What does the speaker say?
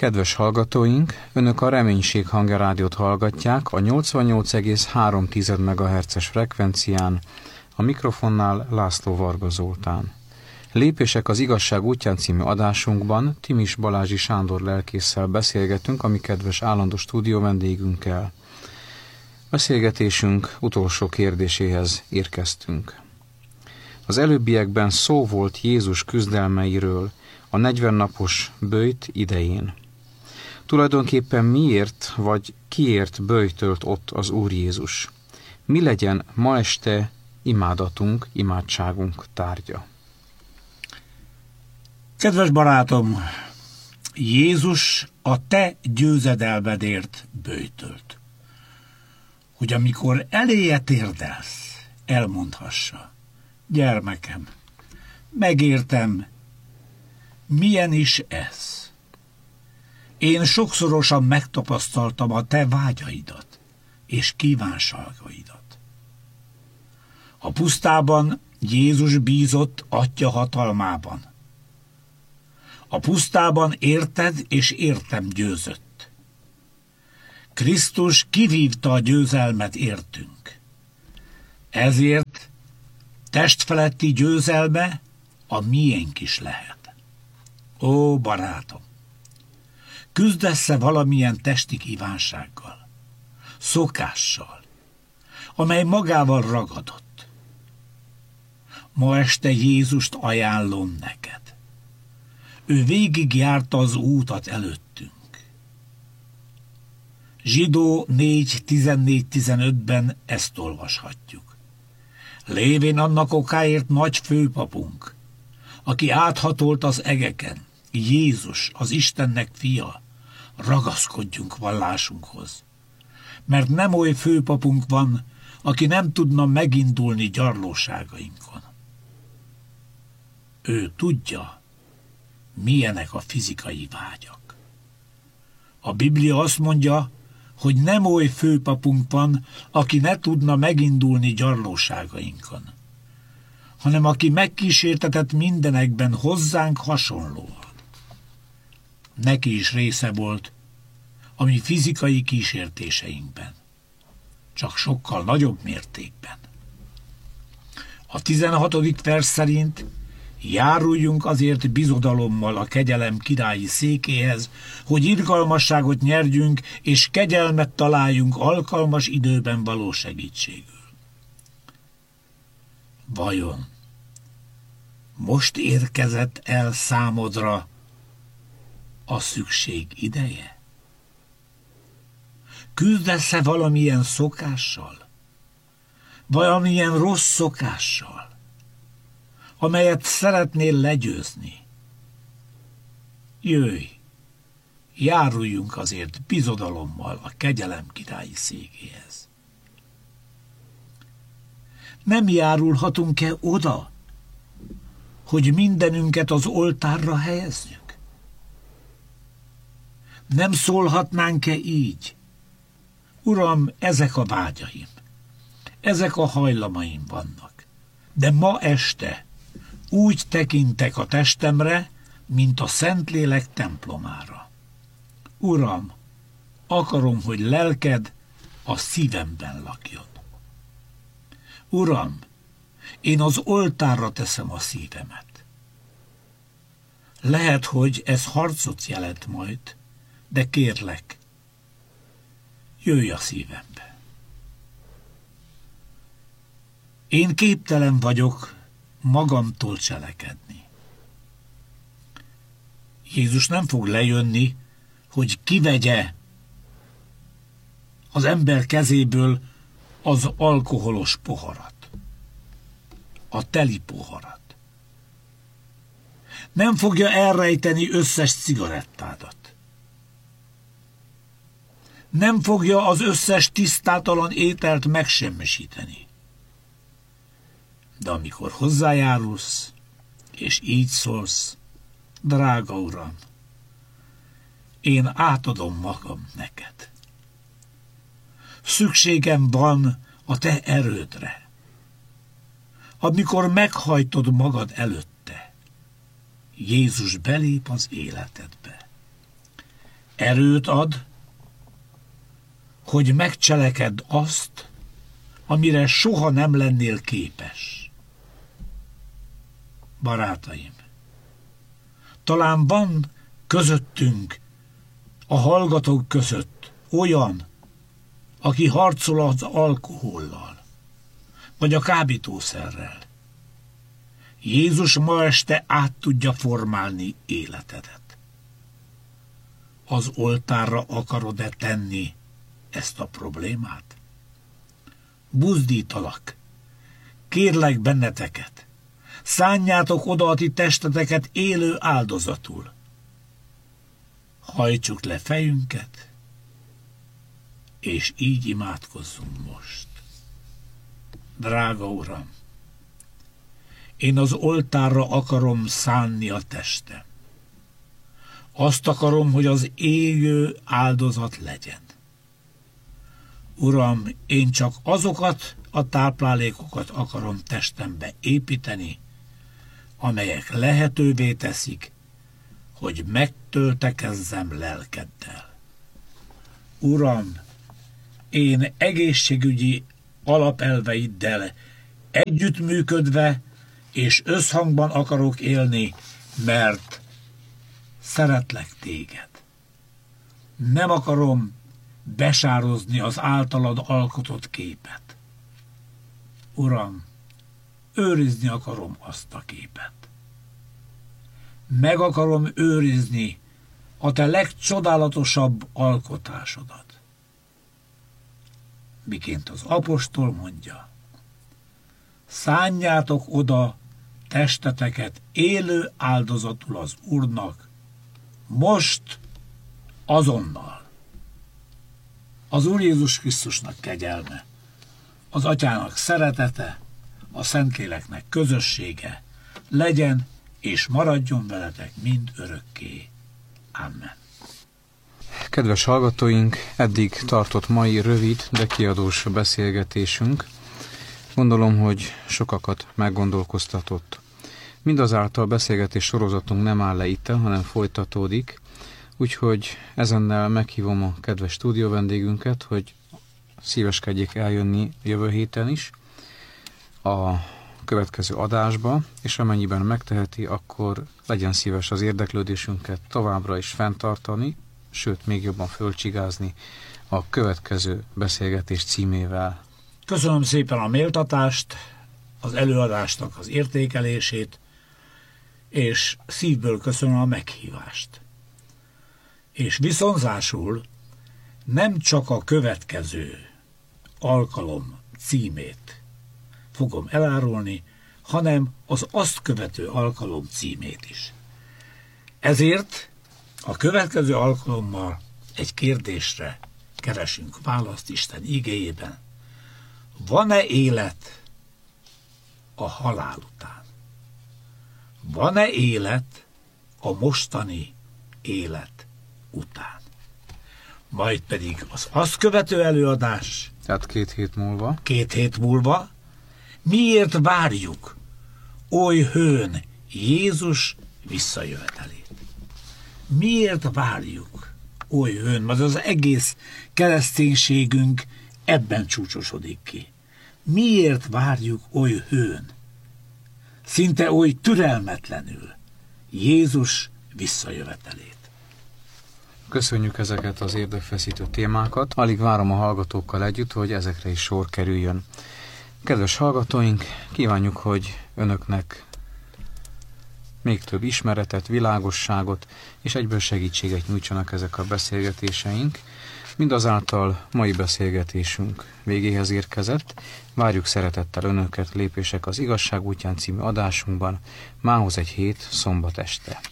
Kedves hallgatóink, Önök a Reménység Hangja Rádiót hallgatják a 88,3 MHz-es frekvencián, a mikrofonnál László Varga Zoltán. Lépések az igazság útján című adásunkban Timis Balázsi Sándor lelkésszel beszélgetünk, a mi kedves állandó stúdió vendégünkkel. Beszélgetésünk utolsó kérdéséhez érkeztünk. Az előbbiekben szó volt Jézus küzdelmeiről a 40 napos böjt idején. Tulajdonképpen miért vagy kiért böjtölt ott az Úr Jézus? Mi legyen ma este imádatunk, imádságunk tárgya? Kedves barátom, Jézus a te győzedelmedért böjtölt, hogy amikor eléje térdelsz, elmondhassa: gyermekem, megértem, milyen is ez. Én sokszorosan megtapasztaltam a te vágyaidat és kívánságaidat. A pusztában Jézus bízott Atya hatalmában. A pusztában érted és értem győzött. Krisztus kivívta a győzelmet értünk. Ezért testfeletti győzelme a miénk is lehet. Ó, barátom! Küzdesz-e valamilyen testi kívánsággal, szokással, amely magával ragadott? Ma este Jézust ajánlom neked. Ő végigjárta az útat előttünk. Zsidó 4:14-15-ben ezt olvashatjuk. Lévén annak okáért nagy főpapunk, aki áthatolt az egeken, Jézus, az Istennek fia, ragaszkodjunk vallásunkhoz. Mert nem oly főpapunk van, aki nem tudna megindulni gyarlóságainkon. Ő tudja, milyenek a fizikai vágyak. A Biblia azt mondja, hogy nem oly főpapunk van, aki ne tudna megindulni gyarlóságainkon, hanem aki megkísértetett mindenekben hozzánk hasonlóan. Neki is része volt a mi fizikai kísértéseinkben, csak sokkal nagyobb mértékben. A 16. vers szerint: járuljunk azért bizodalommal a kegyelem királyi székéhez, hogy irgalmasságot nyerjünk, és kegyelmet találjunk alkalmas időben való segítségül. Vajon most érkezett el számodra a szükség ideje? Küzdesz-e valamilyen szokással, valamilyen rossz szokással, amelyet szeretnél legyőzni? Jöjj, járuljunk azért bizodalommal a kegyelem királyi székéhez. Nem járulhatunk-e oda, hogy mindenünket az oltárra helyezzük? Nem szólhatnánk-e így: Uram, ezek a vágyaim, ezek a hajlamaim vannak, de ma este úgy tekintek a testemre, mint a Szentlélek templomára. Uram, akarom, hogy lelked a szívemben lakjon. Uram, én az oltárra teszem a szívemet. Lehet, hogy ez harcot jelent majd, de kérlek, jöjj a szívembe. Én képtelen vagyok magamtól cselekedni. Jézus nem fog lejönni, hogy kivegye az ember kezéből az alkoholos poharat, a teli poharat. Nem fogja elrejteni összes cigarettádat. Nem fogja az összes tisztátalan ételt megsemmisíteni. De amikor hozzájárulsz, és így szólsz: drága Uram, én átadom magam neked. Szükségem van a te erődre. Amikor meghajtod magad előtte, Jézus belép az életedbe. erőt ad, hogy megcselekedd azt, amire soha nem lennél képes. Barátaim, talán van közöttünk, a hallgatók között olyan, aki harcol az alkohollal, vagy a kábítószerrel. Jézus ma este át tudja formálni életedet. Az oltárra akarod-e tenni ezt a problémát? Buzdítalak, kérlek benneteket, szánjátok oda a ti testeteket élő áldozatul. Hajtsuk le fejünket, és így imádkozzunk most. Drága Uram, én az oltárra akarom szánni a testem. Azt akarom, hogy az égő áldozat legyen. Uram, én csak azokat a táplálékokat akarom testembe építeni, amelyek lehetővé teszik, hogy megtöltekezzem lelkeddel. Uram, én egészségügyi alapelveiddel együttműködve és összhangban akarok élni, mert szeretlek téged. Nem akarom besározni az általad alkotott képet. Uram, őrizni akarom azt a képet. Meg akarom őrizni a te legcsodálatosabb alkotásodat. Miként az apostol mondja, szánjátok oda testeteket élő áldozatul az Úrnak, most, azonnal. Az Úr Jézus Krisztusnak kegyelme, az Atyának szeretete, a Szentléleknek közössége legyen és maradjon veletek mind örökké. Amen. Kedves hallgatóink, eddig tartott mai rövid, de kiadós beszélgetésünk. Gondolom, hogy sokakat meggondolkoztatott. Mindazáltal beszélgetés sorozatunk nem áll le itt, hanem folytatódik, úgyhogy ezennel meghívom a kedves stúdió vendégünket, hogy szíveskedjék eljönni jövő héten is a következő adásba, és amennyiben megteheti, akkor legyen szíves az érdeklődésünket továbbra is fenntartani, sőt, még jobban fölcsigázni a következő beszélgetés címével. Köszönöm szépen a méltatást, az előadásnak az értékelését, és szívből köszönöm a meghívást. És viszonzásul nem csak a következő alkalom címét fogom elárulni, hanem az azt követő alkalom címét is. Ezért a következő alkalommal egy kérdésre keresünk választ Isten igéjében. Van-e élet a halál után? Van-e élet a mostani élet után? Majd pedig az azt követő előadás. Tehát 2 hét múlva. 2 hét múlva. Miért várjuk oly hőn Jézus visszajövetelét? Miért várjuk oly hőn? Mert az egész kereszténységünk ebben csúcsosodik ki. Miért várjuk oly hőn? Szinte oly türelmetlenül Jézus visszajövetelét. Köszönjük ezeket az érdekfeszítő témákat. Alig várom a hallgatókkal együtt, hogy ezekre is sor kerüljön. Kedves hallgatóink, kívánjuk, hogy önöknek még több ismeretet, világosságot és egyből segítséget nyújtsanak ezek a beszélgetéseink. Mindazáltal mai beszélgetésünk végéhez érkezett. Várjuk szeretettel önöket Lépések az igazság útján című adásunkban, mához egy hét szombat este.